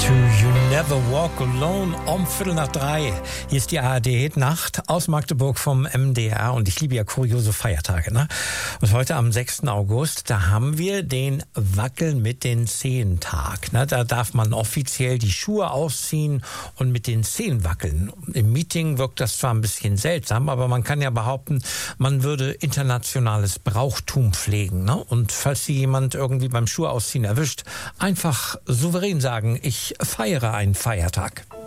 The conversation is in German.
You Never Walk Alone um 2:45. Hier ist die ARD-Nacht aus Magdeburg vom MDR und ich liebe ja kuriose Feiertage. Ne? Und heute am 6. August, da haben wir den Wackeln mit den Zehen-Tag. Ne? Da darf man offiziell die Schuhe ausziehen und mit den Zehen wackeln. Im Meeting wirkt das zwar ein bisschen seltsam, aber man kann ja behaupten, man würde internationales Brauchtum pflegen. Ne? Und falls Sie jemand irgendwie beim Schuhe ausziehen erwischt, einfach souverän sagen, ich feiere einen Feiertag.